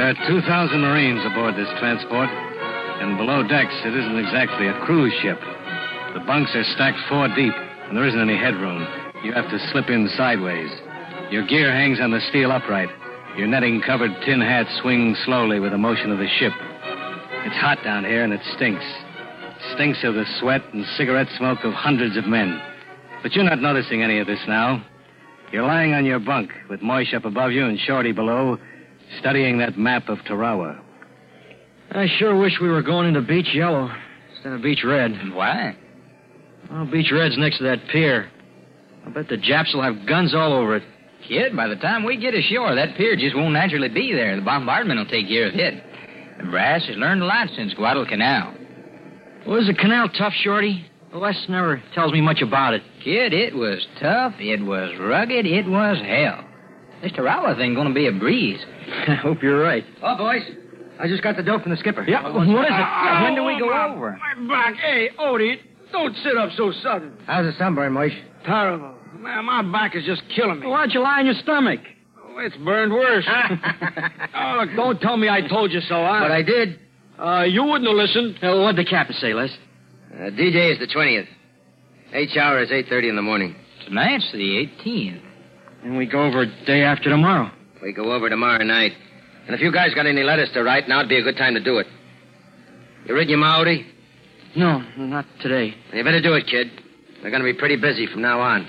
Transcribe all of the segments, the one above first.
There are 2,000 Marines aboard this transport, and below decks, it isn't exactly a cruise ship. The bunks are stacked 4 deep, and there isn't any headroom. You have to slip in sideways. Your gear hangs on the steel upright. Your netting-covered tin hat swings slowly with the motion of the ship. It's hot down here, and it stinks. It stinks of the sweat and cigarette smoke of hundreds of men. But you're not noticing any of this now. You're lying on your bunk with Moish up above you and Shorty below, studying that map of Tarawa. I sure wish we were going into Beach Yellow instead of Beach Red. Why? Well, Beach Red's next to that pier. I bet the Japs will have guns all over it. Kid, by the time we get ashore, that pier just won't naturally be there. The bombardment will take care of it. The brass has learned a lot since Guadalcanal. Well, is the canal tough, Shorty? Les never tells me much about it. Kid, it was tough, it was rugged, it was hell. This Tarawa thing gonna be a breeze. I hope you're right. Oh, boys, I just got the dope from the skipper. Yeah, what is it? When do we go over? My back. Hey, Odie, don't sit up so sudden. How's the sunburn, Moish? Terrible. Man, my back is just killing me. Why'd you lie on your stomach? Oh, it's burned worse. Oh, look, don't tell me I told you so, huh? But I did. You wouldn't have listened. What'd the captain say, Les? DJ is the 20th. H-hour is 8:30 in the morning. Tonight's the 18th. And we go over day after tomorrow. We go over tomorrow night. And if you guys got any letters to write, now'd be a good time to do it. You read your Maori? No, not today. You better do it, kid. They're going to be pretty busy from now on.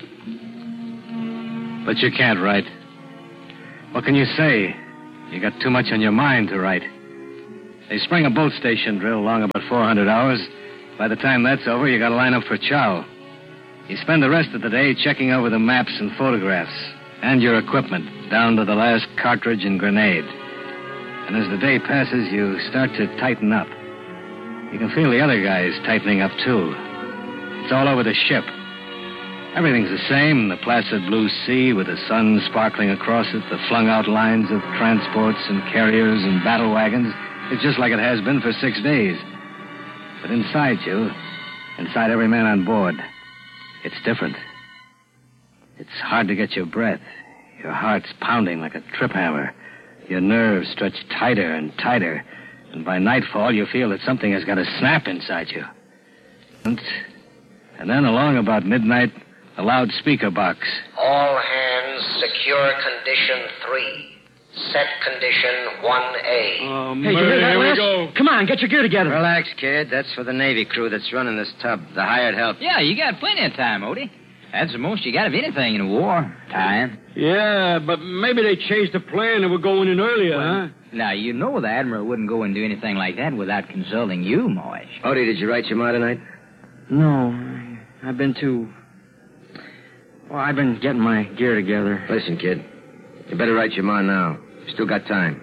But you can't write. What can you say? You got too much on your mind to write. They spring a boat station drill long about 400 hours. By the time that's over, you got to line up for chow. You spend the rest of the day checking over the maps and photographs and your equipment, down to the last cartridge and grenade. And as the day passes, you start to tighten up. You can feel the other guys tightening up, too. It's all over the ship. Everything's the same, the placid blue sea with the sun sparkling across it, the flung-out lines of transports and carriers and battle wagons. It's just like it has been for 6 days. But inside you, inside every man on board, it's different. It's hard to get your breath. Your heart's pounding like a trip hammer. Your nerves stretch tighter and tighter. And by nightfall, you feel that something has got to snap inside you. And then along about midnight, a loudspeaker box. All hands, secure condition 3. Set condition 1A. Oh, Hey, you hear that, here we Les? go. Come on, get your gear together. Relax, kid. That's for the Navy crew that's running this tub, the hired help. Yeah, you got plenty of time, Odie. That's the most you got of anything in a war. Time. Yeah, but maybe they changed the plan and we're going in earlier, huh? Now, you know the Admiral wouldn't go and do anything like that without consulting you, Moish. Odie, did you write your ma tonight? No, I've been too... Well, I've been getting my gear together. Listen, kid. You better write your ma now. You still got time.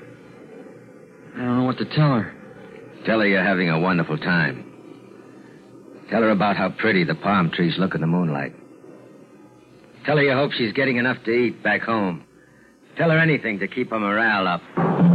I don't know what to tell her. Tell her you're having a wonderful time. Tell her about how pretty the palm trees look in the moonlight. Tell her you hope she's getting enough to eat back home. Tell her anything to keep her morale up.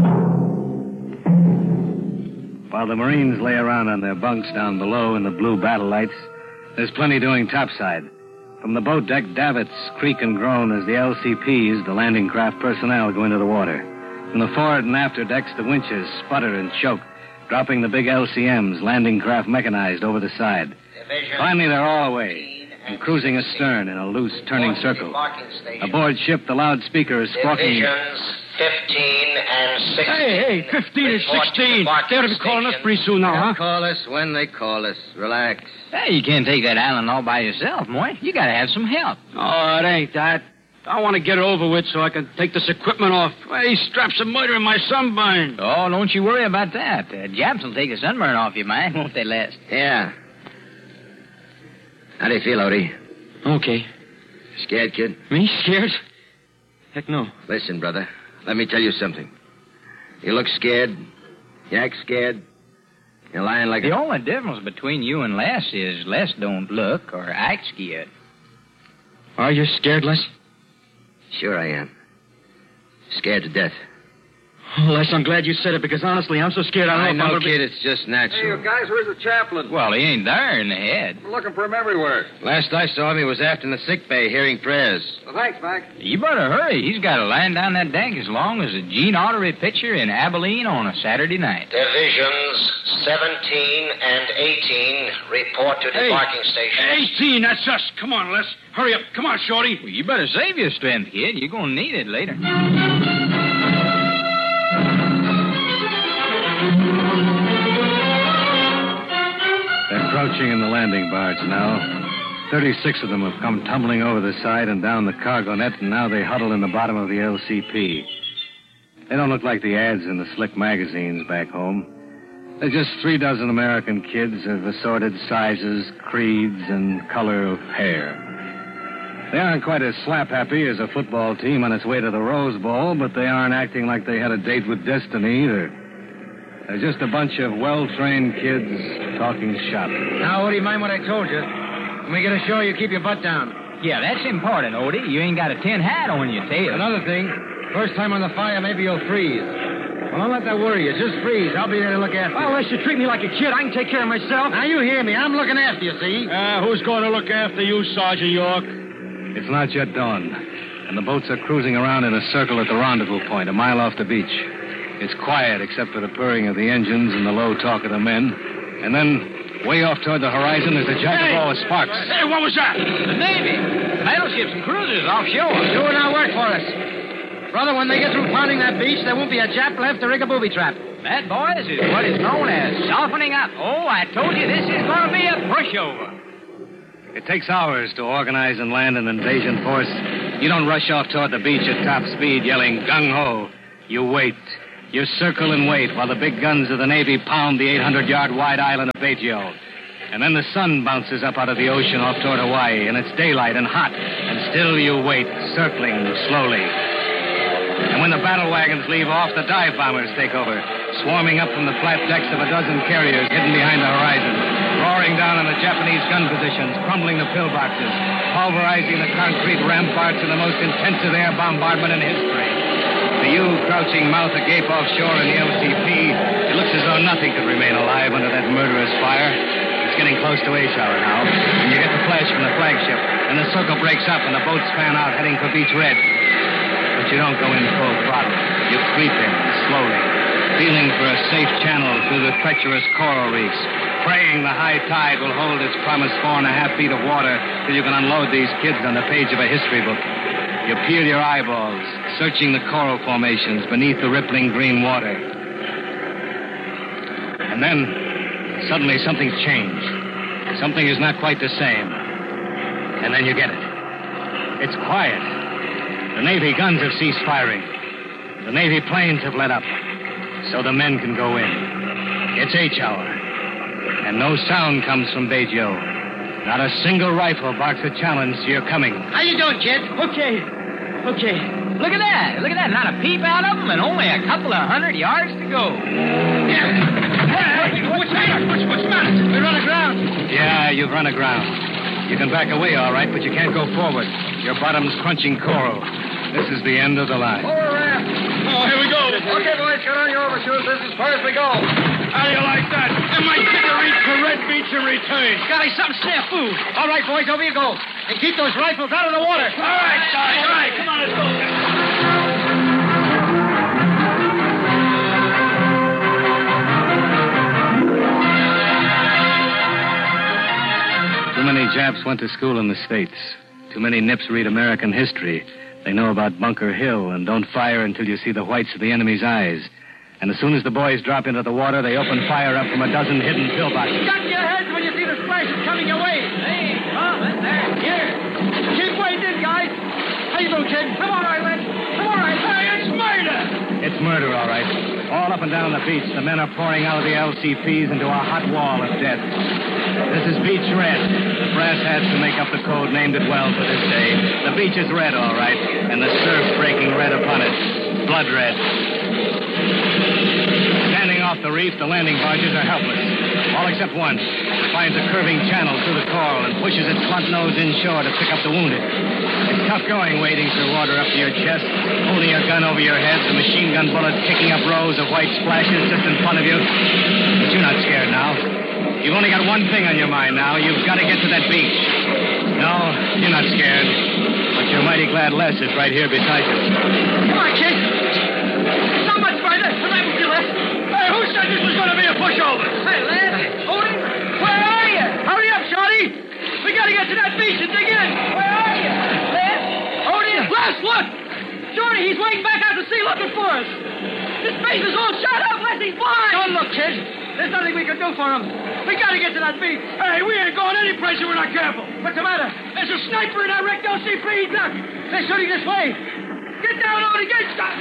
While the Marines lay around on their bunks down below in the blue battle lights, there's plenty doing topside. From the boat deck, davits creak and groan as the LCPs, the landing craft personnel, go into the water. From the forward and after decks, the winches sputter and choke, dropping the big LCMs, landing craft mechanized, over the side. Finally, they're all away and cruising astern in a loose, turning circle. Aboard ship, the loudspeaker is squawking... Divisions 15 and 16. Hey, 15 and 16. They ought to be calling us pretty soon now, They'll huh? call us when they call us. Relax. Hey, you can't take that island all by yourself, Moish. You gotta have some help. Oh, it ain't that. I want to get it over with so I can take this equipment off. Hey, straps of murder in my sunburn. Oh, don't you worry about that. Japs will take the sunburn off you, man, won't they, Les? Yeah. How do you feel, Odie? Okay. Scared, kid? Me? Scared? Heck no. Listen, brother. Let me tell you something. You look scared. You act scared. You're lying like The only difference between you and Les is Les don't look or act scared. Are you scared, Les? Sure I am. Scared to death. Oh, Les, I'm glad you said it, because honestly, I'm so scared I know, kid, it's just natural. Hey, you guys, where's the chaplain? Well, he ain't there in the head. We're looking for him everywhere. Last I saw him, he was aft in the sick bay hearing prayers. Well, thanks, Mac. You better hurry. He's got to land down that deck as long as a Gene Autry pitcher in Abilene on a Saturday night. Divisions 17 and 18 report to debarking stations. 18, that's us. Come on, Les. Hurry up. Come on, Shorty. Well, you better save your strength, kid. You're going to need it later. They're crouching in the landing barge now. 36 of them have come tumbling over the side and down the cargo net, and now they huddle in the bottom of the LCP. They don't look like the ads in the slick magazines back home. They're just 36 American kids of assorted sizes, creeds, and color of hair. They aren't quite as slap-happy as a football team on its way to the Rose Bowl, but they aren't acting like they had a date with destiny either. They're just a bunch of well-trained kids talking shop. Now, Odie, mind what I told you. When we get ashore, you keep your butt down. Yeah, that's important, Odie. You ain't got a tin hat on your tail. Another thing, first time on the fire, maybe you'll freeze. Well, don't let that worry you. Just freeze. I'll be there to look after you. Well, unless you treat me like a kid, I can take care of myself. Now, you hear me. I'm looking after you, see? Who's going to look after you, Sergeant York? It's not yet dawn, and the boats are cruising around in a circle at the rendezvous point, a mile off the beach. It's quiet except for the purring of the engines and the low talk of the men. And then, way off toward the horizon, there's a jagged wall of sparks. Hey, what was that? The Navy. Battleships and cruisers offshore. Doing our work for us. Brother, when they get through pounding that beach, there won't be a Jap left to rig a booby trap. That, boys, is what is known as softening up. Oh, I told you this is going to be a pushover. It takes hours to organize and land an invasion force. You don't rush off toward the beach at top speed yelling gung-ho. You wait. You circle and wait while the big guns of the Navy pound the 800-yard wide island of Baguio. And then the sun bounces up out of the ocean off toward Hawaii, and it's daylight and hot. And still you wait, circling slowly. And when the battle wagons leave off, the dive bombers take over, swarming up from the flat decks of a dozen carriers hidden behind the horizon, roaring down on the Japanese gun positions, crumbling the pillboxes, pulverizing the concrete ramparts in the most intensive air bombardment in history. To you, crouching mouth agape offshore in the LCP, it looks as though nothing could remain alive under that murderous fire. It's getting close to H hour now, and you get the flash from the flagship, and the circle breaks up, and the boats fan out, heading for Beach Red. But you don't go in full throttle. You creep in slowly, feeling for a safe channel through the treacherous coral reefs, praying the high tide will hold its promised 4.5 feet of water till you can unload these kids on the page of a history book. You peel your eyeballs, searching the coral formations beneath the rippling green water. And then, suddenly something's changed. Something is not quite the same. And then you get it. It's quiet. The Navy guns have ceased firing. The Navy planes have let up. So the men can go in. It's H hour. And no sound comes from Baguio. Not a single rifle barks a challenge to your coming. How you doing, kid? Okay. Look at that. Not a peep out of them, and only a couple of 100 yards to go. Hey, what's the matter? We run aground. Yeah, you've run aground. You can back away, all right, but you can't go forward. Your bottom's crunching coral. This is the end of the line. Over ramp. Oh, here we go. Okay, boys, get on your overshoes. This is as far as we go. How do you like that? And my ticket reach for Red Beach and return. Got some snafu. All right, boys, over you go. And keep those rifles out of the water. All right, Sarge. All right, come on, let's go. Too many Japs went to school in the States. Too many Nips read American history. They know about Bunker Hill and don't fire until you see the whites of the enemy's eyes. And as soon as the boys drop into the water, they open fire up from a dozen hidden pillboxes. Got your heads when you see the splashes coming your way. Hey, come in there. Here. Keep waiting, guys. How you doing, kid? Come on, Len. Come on, Hey, it's murder. It's murder, all right. All up and down the beach, the men are pouring out of the LCPs into a hot wall of death. This is Beach Red. The brass hats who make up the code named it well for this day. The beach is red, all right, and the surf breaking red upon it. Blood red. Standing off the reef, the landing barges are helpless. All except one. It finds a curving channel through the coral and pushes its blunt nose inshore to pick up the wounded. It's tough going wading through water up to your chest, holding your gun over your head, the machine gun bullets kicking up rows of white splashes just in front of you. But you're not scared now. You've only got one thing on your mind now. You've got to get to that beach. No, you're not scared. But you're mighty glad Les is right here beside you. Come on, kid. So much further. I'm right with you, Les. Hey, who said this was going to be a pushover? Hey, Les. Odie, where are you? Hurry up, Shorty. We got to get to that beach and dig in. Where are you? Les? Odie? Les, look. Shorty, he's waiting back out to sea looking for us. His face is all shot up, Les. He's blind. Don't look, kid. There's nothing we can do for him. We got to get to that beach. Hey, we ain't going any place if we're not careful. What's the matter? There's a sniper in that wrecked LCP. Look. They're shooting this way. Get down, Odie. Get stop.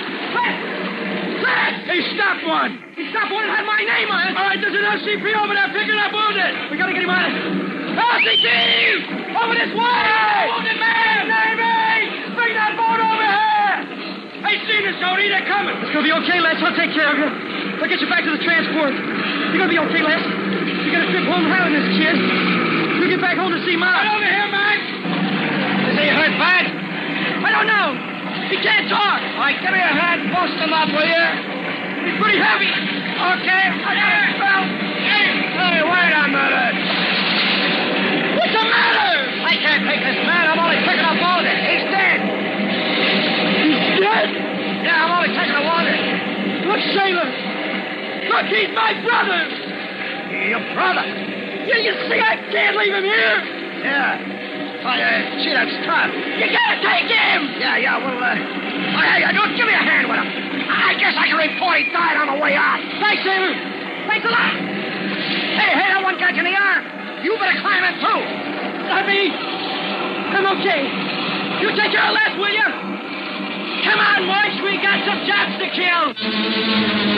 Les! He stopped one. He stopped one and had my name on it. All right, there's an LCP over there picking up wounded. We got to get him out of here. LCP! Over this way! Wounded man! Navy! Bring that boat over here! Hey, seen us, Odie. They're coming. It's going to be okay, Les. I'll take care of you. I'll get you back to the transport. You're going to be okay, Les. You got a trip home high on this, kid. You get back home to see Mom. Right over here, Mac. Is he hurt bad? I don't know. He can't talk. All right, give me a hand. Post him up, will you? He's pretty heavy. Okay. I got it, Bill. Hey, wait a minute. What's the matter? I can't take this man. I'm only picking up water. He's dead. He's dead? Yeah, I'm only taking the water. Look, Sailor. Look, he's my brother. Your brother? You see, I can't leave him here. Yeah. Oh, gee, that's tough. You gotta take him. Yeah, well, hey, don't give me a hand with him. I guess I can report he died on the way out. Thanks, Sailor. Thanks a lot. Hey, that one got you in the arm. You better climb in, too. Not me. I'm okay. You take care of Les, will you? Come on, boys. We got some jobs to kill.